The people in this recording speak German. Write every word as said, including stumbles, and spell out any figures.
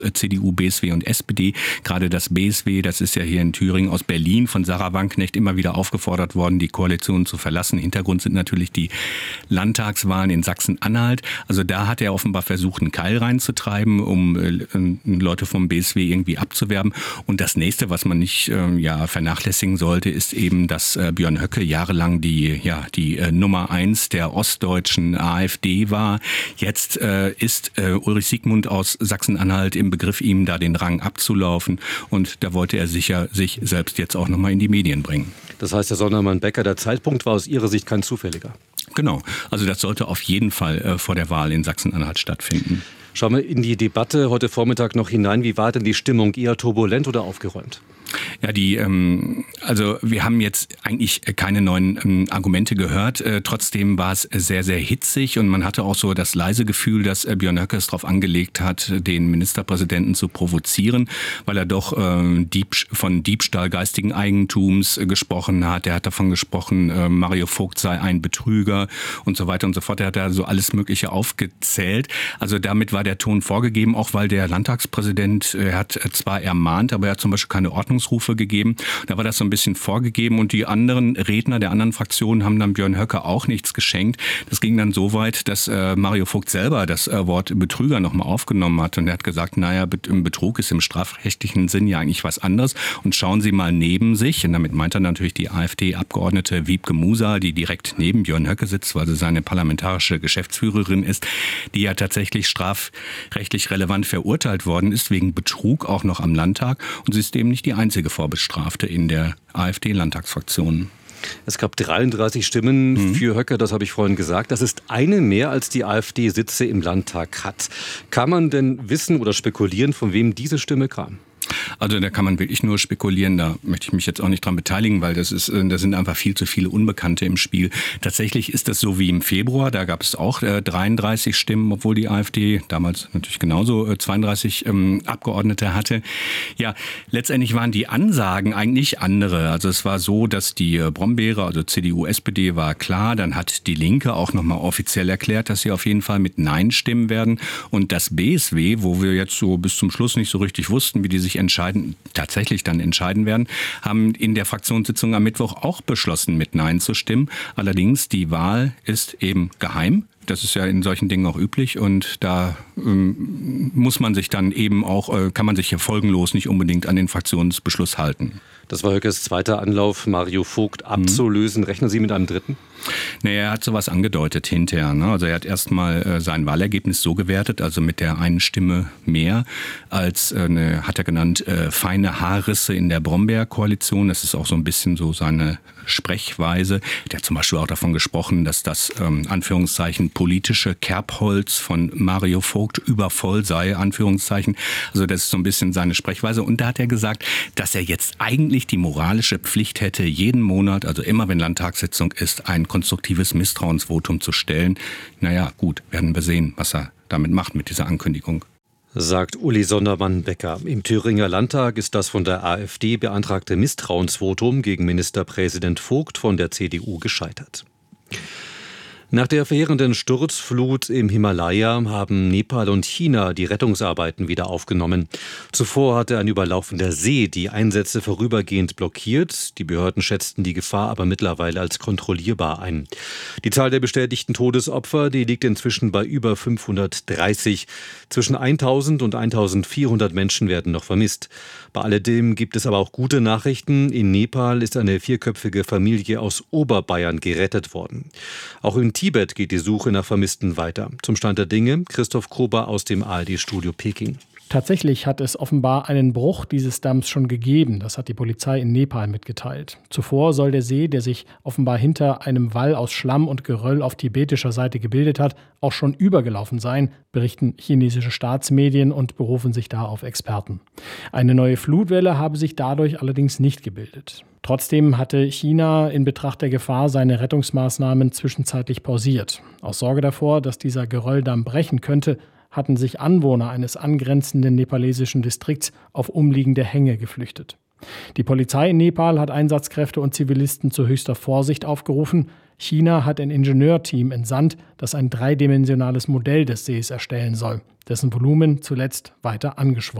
C D U, B S W und S P D. Gerade das B S W, das ist ja hier in Thüringen aus Berlin von Sarah Wagenknecht immer wieder aufgefordert worden, die Koalition zu verlassen. Hintergrund sind natürlich die Landtagswahlen in Sachsen-Anhalt. Also da hat er offenbar versucht, einen Keil reinzutreiben, um äh, Leute vom B S W irgendwie abzuwerben. Und das nächste, was man nicht äh, ja, vernachlässigen sollte, ist eben, dass äh, Björn Höcke jahrelang die, ja, die äh, Nummer eins der ostdeutschen AfD war. Jetzt äh, ist äh, Ulrich Siegmund aus Sachsen-Anhalt im Begriff, ihm da den Rang abzulaufen. Und da wollte er sicher sich selbst jetzt auch nochmal in die Medien bringen. Das heißt, Herr Sondermann-Becker, der Zeitpunkt war aus Ihrer Sicht kein zufälliger. Genau. Also das sollte auf jeden Fall äh, vor der Wahl in Sachsen-Anhalt stattfinden. Schauen wir in die Debatte heute Vormittag noch hinein. Wie war denn die Stimmung? Eher turbulent oder aufgeräumt? Ja, die, ähm, also wir haben jetzt eigentlich keine neuen ähm, Argumente gehört. Äh, trotzdem war es sehr, sehr hitzig und man hatte auch so das leise Gefühl, dass äh, Björn Höcke es darauf angelegt hat, den Ministerpräsidenten zu provozieren, weil er doch äh, Dieb, von Diebstahl geistigen Eigentums äh, gesprochen hat. Er hat davon gesprochen, äh, Mario Vogt sei ein Betrüger und so weiter und so fort. Er hat da so alles Mögliche aufgezählt. Also damit war der Ton vorgegeben, auch weil der Landtagspräsident, er hat zwar ermahnt, aber er hat zum Beispiel keine Ordnungsrufe gegeben. Da war das so ein bisschen vorgegeben und die anderen Redner der anderen Fraktionen haben dann Björn Höcke auch nichts geschenkt. Das ging dann so weit, dass äh, Mario Vogt selber das äh, Wort Betrüger nochmal aufgenommen hat und er hat gesagt, naja, Betrug ist im strafrechtlichen Sinn ja eigentlich was anderes und schauen Sie mal neben sich, und damit meint er natürlich die AfD-Abgeordnete Wiebke Musa, die direkt neben Björn Höcke sitzt, weil sie seine parlamentarische Geschäftsführerin ist, die ja tatsächlich strafrechtlich relevant verurteilt worden ist, wegen Betrug auch noch am Landtag und sie ist eben nicht die einzige Vorbestrafte in der AfD-Landtagsfraktion. Es gab dreiunddreißig Stimmen mhm. für Höcke, das habe ich vorhin gesagt. Das ist eine mehr, als die AfD Sitze im Landtag hat. Kann man denn wissen oder spekulieren, von wem diese Stimme kam? Also da kann man wirklich nur spekulieren, da möchte ich mich jetzt auch nicht dran beteiligen, weil das ist, da sind einfach viel zu viele Unbekannte im Spiel. Tatsächlich ist das so wie im Februar, da gab es auch äh, dreiunddreißig Stimmen, obwohl die AfD damals natürlich genauso äh, zweiunddreißig ähm, Abgeordnete hatte. Ja, letztendlich waren die Ansagen eigentlich andere. Also es war so, dass die äh, Brombeere, also C D U, S P D war klar, dann hat die Linke auch nochmal offiziell erklärt, dass sie auf jeden Fall mit Nein stimmen werden und das B S W, wo wir jetzt so bis zum Schluss nicht so richtig wussten, wie die sich entscheiden, tatsächlich dann entscheiden werden, haben in der Fraktionssitzung am Mittwoch auch beschlossen, mit Nein zu stimmen. Allerdings, die Wahl ist eben geheim. Das ist ja in solchen Dingen auch üblich und da ähm, muss man sich dann eben auch, äh, kann man sich ja folgenlos nicht unbedingt an den Fraktionsbeschluss halten. Das war Höckes zweiter Anlauf, Mario Vogt abzulösen. Mhm. Rechnen Sie mit einem dritten? Naja, er hat sowas angedeutet hinterher. Ne? Also er hat erstmal äh, sein Wahlergebnis so gewertet, also mit der einen Stimme mehr, als, äh, eine, hat er genannt, äh, feine Haarrisse in der Brombeer-Koalition. Das ist auch so ein bisschen so seine Sprechweise. Der hat zum Beispiel auch davon gesprochen, dass das, ähm, Anführungszeichen, politische Kerbholz von Mario Vogt übervoll sei, Anführungszeichen. Also das ist so ein bisschen seine Sprechweise. Und da hat er gesagt, dass er jetzt eigentlich die moralische Pflicht hätte, jeden Monat, also immer wenn Landtagssitzung ist, ein konstruktives Misstrauensvotum zu stellen. Naja, gut, werden wir sehen, was er damit macht mit dieser Ankündigung. Sagt Uli Sondermann-Becker. Im Thüringer Landtag ist das von der AfD beantragte Misstrauensvotum gegen Ministerpräsident Vogt von der C D U gescheitert. Nach der verheerenden Sturzflut im Himalaya haben Nepal und China die Rettungsarbeiten wieder aufgenommen. Zuvor hatte ein überlaufender See die Einsätze vorübergehend blockiert. Die Behörden schätzten die Gefahr aber mittlerweile als kontrollierbar ein. Die Zahl der bestätigten Todesopfer, die liegt inzwischen bei über fünfhundertdreißig. Zwischen eintausend und eintausendvierhundert Menschen werden noch vermisst. Bei alledem gibt es aber auch gute Nachrichten. In Nepal ist eine vierköpfige Familie aus Oberbayern gerettet worden. Auch in Tibet geht die Suche nach Vermissten weiter. Zum Stand der Dinge, Christoph Krober aus dem A R D-Studio Peking. Tatsächlich hat es offenbar einen Bruch dieses Damms schon gegeben. Das hat die Polizei in Nepal mitgeteilt. Zuvor soll der See, der sich offenbar hinter einem Wall aus Schlamm und Geröll auf tibetischer Seite gebildet hat, auch schon übergelaufen sein, berichten chinesische Staatsmedien und berufen sich da auf Experten. Eine neue Flutwelle habe sich dadurch allerdings nicht gebildet. Trotzdem hatte China in Betracht der Gefahr seine Rettungsmaßnahmen zwischenzeitlich pausiert. Aus Sorge davor, dass dieser Gerölldamm brechen könnte, hatten sich Anwohner eines angrenzenden nepalesischen Distrikts auf umliegende Hänge geflüchtet. Die Polizei in Nepal hat Einsatzkräfte und Zivilisten zu höchster Vorsicht aufgerufen. China hat ein Ingenieurteam entsandt, das ein dreidimensionales Modell des Sees erstellen soll, dessen Volumen zuletzt weiter angeschwollen